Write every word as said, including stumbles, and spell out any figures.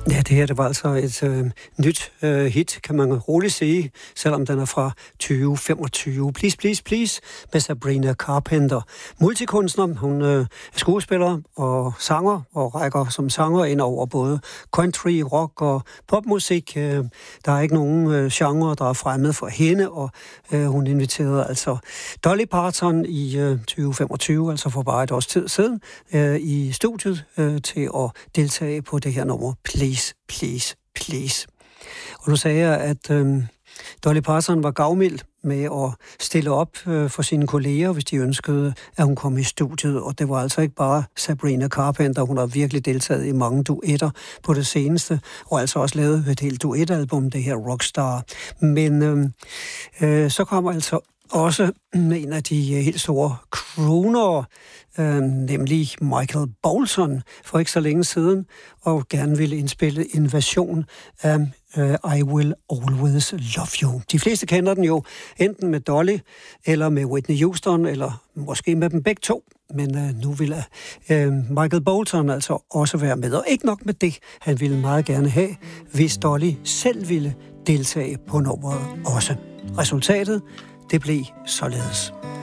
Ja, det her det var altså et øh, nyt øh, hit, kan man roligt sige, selvom den er fra tyve femogtyve. Please, please, please, med Sabrina Carpenter. Multikunstner, hun øh, er skuespiller og sanger, og rækker som sanger ind over både country, rock og popmusik. Øh, der er ikke nogen øh, genre, der er fremmed for hende, og øh, hun inviterede altså Dolly Parton i øh, tyve femogtyve, altså for bare et års tid siden, øh, i studiet øh, til at deltage på det her nummer, Please. Please, please. Og nu sagde jeg, at øh, Dolly Parton var gavmild med at stille op øh, for sine kolleger, hvis de ønskede, at hun kom i studiet. Og det var altså ikke bare Sabrina Carpenter. Hun har virkelig deltaget i mange duetter på det seneste, og altså også lavet et helt duetalbum, det her Rockstar. Men øh, øh, så kommer altså også en af de helt store crooner, øh, nemlig Michael Bolton, for ikke så længe siden, og gerne ville indspille en version af uh, I Will Always Love You. De fleste kender den jo enten med Dolly, eller med Whitney Houston, eller måske med dem begge to. Men uh, nu vil uh, Michael Bolton altså også være med. Og ikke nok med det, han ville meget gerne have, hvis Dolly selv ville deltage på nummeret også. Resultatet, det blev således.